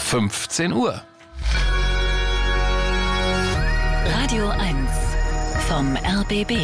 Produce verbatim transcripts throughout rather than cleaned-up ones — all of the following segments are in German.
fünfzehn Uhr. Radio eins vom R B B.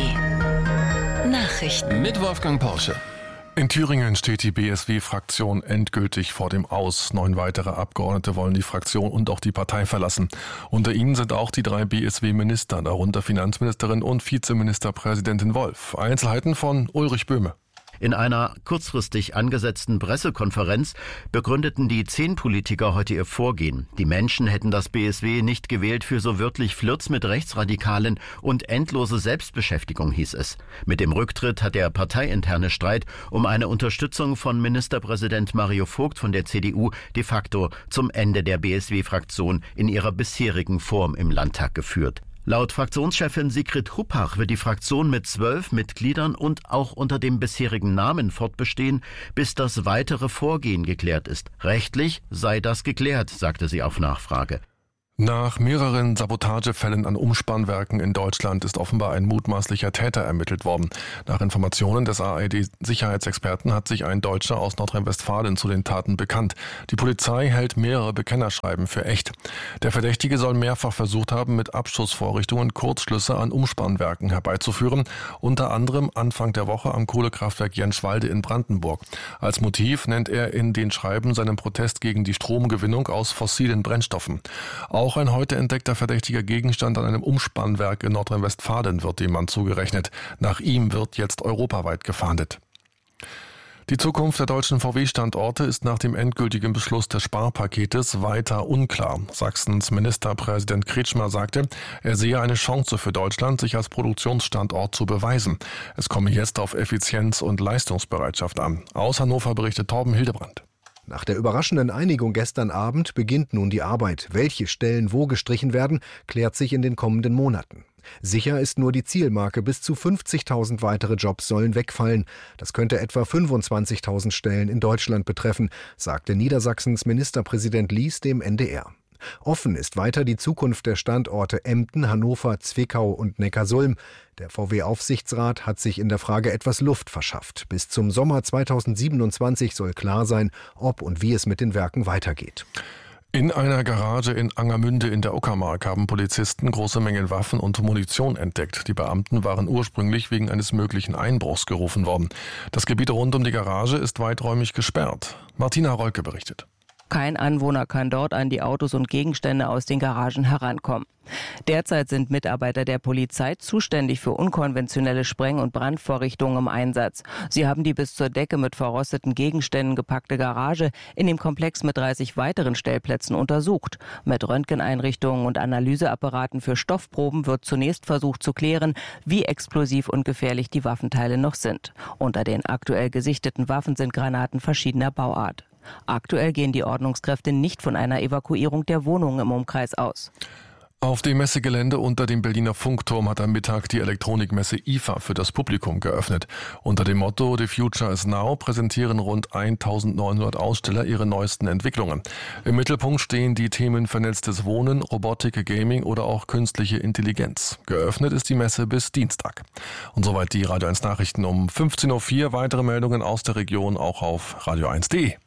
Nachrichten mit Wolfgang Porsche. In Thüringen steht die B S W-Fraktion endgültig vor dem Aus. Neun weitere Abgeordnete wollen die Fraktion und auch die Partei verlassen. Unter ihnen sind auch die drei B S W-Minister, darunter Finanzministerin und Vizeministerpräsidentin Wolf. Einzelheiten von Ulrich Böhme. In einer kurzfristig angesetzten Pressekonferenz begründeten die zehn Politiker heute ihr Vorgehen. Die Menschen hätten das B S W nicht gewählt für so wörtlich Flirts mit Rechtsradikalen und endlose Selbstbeschäftigung, hieß es. Mit dem Rücktritt hat der parteiinterne Streit um eine Unterstützung von Ministerpräsident Mario Vogt von der C D U de facto zum Ende der B S W-Fraktion in ihrer bisherigen Form im Landtag geführt. Laut Fraktionschefin Sigrid Huppach wird die Fraktion mit zwölf Mitgliedern und auch unter dem bisherigen Namen fortbestehen, bis das weitere Vorgehen geklärt ist. Rechtlich sei das geklärt, sagte sie auf Nachfrage. Nach mehreren Sabotagefällen an Umspannwerken in Deutschland ist offenbar ein mutmaßlicher Täter ermittelt worden. Nach Informationen des A R D-Sicherheitsexperten hat sich ein Deutscher aus Nordrhein-Westfalen zu den Taten bekannt. Die Polizei hält mehrere Bekennerschreiben für echt. Der Verdächtige soll mehrfach versucht haben, mit Abschussvorrichtungen Kurzschlüsse an Umspannwerken herbeizuführen, unter anderem Anfang der Woche am Kohlekraftwerk Jenschwalde in Brandenburg. Als Motiv nennt er in den Schreiben seinen Protest gegen die Stromgewinnung aus fossilen Brennstoffen. Auch ein heute entdeckter verdächtiger Gegenstand an einem Umspannwerk in Nordrhein-Westfalen wird dem Mann zugerechnet. Nach ihm wird jetzt europaweit gefahndet. Die Zukunft der deutschen V W-Standorte ist nach dem endgültigen Beschluss des Sparpaketes weiter unklar. Sachsens Ministerpräsident Kretschmer sagte, er sehe eine Chance für Deutschland, sich als Produktionsstandort zu beweisen. Es komme jetzt auf Effizienz und Leistungsbereitschaft an. Aus Hannover berichtet Torben Hildebrand. Nach der überraschenden Einigung gestern Abend beginnt nun die Arbeit. Welche Stellen wo gestrichen werden, klärt sich in den kommenden Monaten. Sicher ist nur die Zielmarke, bis zu fünfzigtausend weitere Jobs sollen wegfallen. Das könnte etwa fünfundzwanzigtausend Stellen in Deutschland betreffen, sagte Niedersachsens Ministerpräsident Lies dem N D R. Offen ist weiter die Zukunft der Standorte Emden, Hannover, Zwickau und Neckarsulm. Der V W-Aufsichtsrat hat sich in der Frage etwas Luft verschafft. Bis zum Sommer zweitausendsiebenundzwanzig soll klar sein, ob und wie es mit den Werken weitergeht. In einer Garage in Angermünde in der Uckermark haben Polizisten große Mengen Waffen und Munition entdeckt. Die Beamten waren ursprünglich wegen eines möglichen Einbruchs gerufen worden. Das Gebiet rund um die Garage ist weiträumig gesperrt. Martina Rolke berichtet. Kein Anwohner kann dort an die Autos und Gegenstände aus den Garagen herankommen. Derzeit sind Mitarbeiter der Polizei zuständig für unkonventionelle Spreng- und Brandvorrichtungen im Einsatz. Sie haben die bis zur Decke mit verrosteten Gegenständen gepackte Garage in dem Komplex mit dreißig weiteren Stellplätzen untersucht. Mit Röntgeneinrichtungen und Analyseapparaten für Stoffproben wird zunächst versucht zu klären, wie explosiv und gefährlich die Waffenteile noch sind. Unter den aktuell gesichteten Waffen sind Granaten verschiedener Bauart. Aktuell gehen die Ordnungskräfte nicht von einer Evakuierung der Wohnungen im Umkreis aus. Auf dem Messegelände unter dem Berliner Funkturm hat am Mittag die Elektronikmesse I F A für das Publikum geöffnet. Unter dem Motto The Future is Now präsentieren rund eintausendneunhundert Aussteller ihre neuesten Entwicklungen. Im Mittelpunkt stehen die Themen vernetztes Wohnen, Robotik, Gaming oder auch künstliche Intelligenz. Geöffnet ist die Messe bis Dienstag. Und soweit die Radio eins Nachrichten um fünfzehn Uhr vier. Weitere Meldungen aus der Region auch auf radio eins punkt de.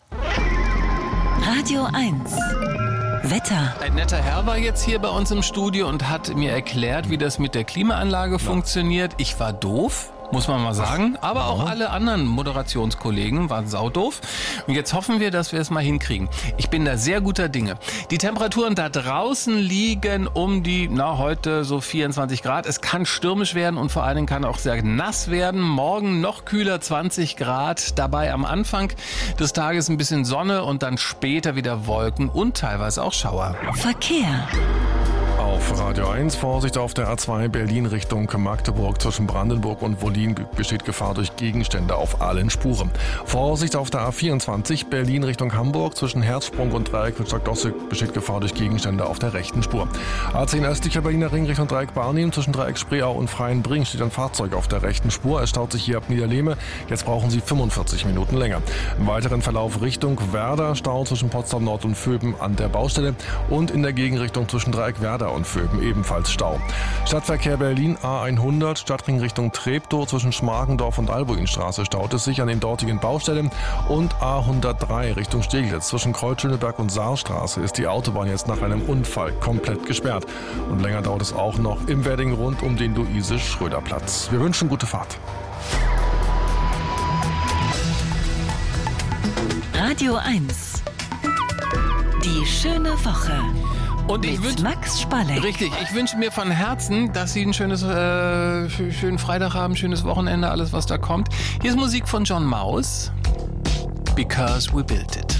Radio eins Wetter. Ein netter Herr war jetzt hier bei uns im Studio und hat mir erklärt, wie das mit der Klimaanlage funktioniert. Ich war doof, muss man mal sagen. Aber auch alle anderen Moderationskollegen waren saudoof. Und jetzt hoffen wir, dass wir es mal hinkriegen. Ich bin da sehr guter Dinge. Die Temperaturen da draußen liegen um die, na heute so vierundzwanzig Grad. Es kann stürmisch werden und vor allen Dingen kann auch sehr nass werden. Morgen noch kühler, zwanzig Grad. Dabei am Anfang des Tages ein bisschen Sonne und dann später wieder Wolken und teilweise auch Schauer. Verkehr. Auf Radio eins, Vorsicht auf der A zwei Berlin Richtung Magdeburg. Zwischen Brandenburg und Wollin besteht Gefahr durch Gegenstände auf allen Spuren. Vorsicht auf der A vierundzwanzig Berlin Richtung Hamburg. Zwischen Herzsprung und Dreieck Wittstock-Dossig besteht Gefahr durch Gegenstände auf der rechten Spur. A zehn östlicher Berliner Ring Richtung Dreieck Barnim. Zwischen Dreieck Spreeau und Freienbring steht ein Fahrzeug auf der rechten Spur. Es staut sich hier ab Niederlehme. Jetzt brauchen Sie fünfundvierzig Minuten länger. Im weiteren Verlauf Richtung Werder Stau zwischen Potsdam Nord und Vöben an der Baustelle und in der Gegenrichtung zwischen Dreieck Werder und Vöben ebenfalls Stau. Stadtverkehr Berlin A hundert, Stadtring Richtung Treptow zwischen Schmargendorf und Albuinstraße staut es sich an den dortigen Baustellen und A hundertdrei Richtung Steglitz zwischen Kreuz-Schöneberg und Saarstraße ist die Autobahn jetzt nach einem Unfall komplett gesperrt. Und länger dauert es auch noch im Wedding rund um den Luise-Schröder-Platz. Wir wünschen gute Fahrt. Radio eins. Die schöne Woche. Und ich mit wünsch, Max Spalleck. Richtig, ich wünsche mir von Herzen, dass Sie ein schönes, äh, schönen Freitag haben, schönes Wochenende, alles was da kommt. Hier ist Musik von John Maus. Because we built it.